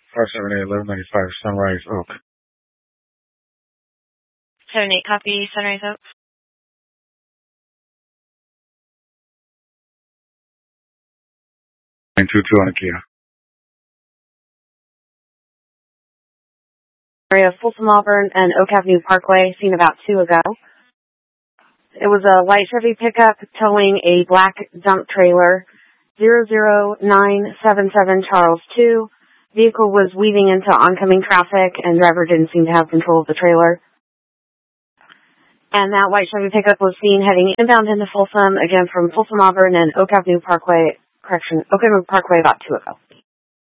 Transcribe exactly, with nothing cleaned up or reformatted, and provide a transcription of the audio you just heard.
five seven eight, eleven ninety-five, Sunrise Oak. seven eight, copy, Sunrise Oak. nine two two on a Kia. Area Folsom Auburn and Oak Avenue Parkway, seen about two ago. It was a white Chevy pickup towing a black dump trailer, zero zero nine seven seven Charles two. Vehicle was weaving into oncoming traffic and driver didn't seem to have control of the trailer. And that white Chevy pickup was seen heading inbound into Folsom, again from Folsom Auburn and Oak Avenue Parkway, correction, Oak Avenue Parkway about two ago.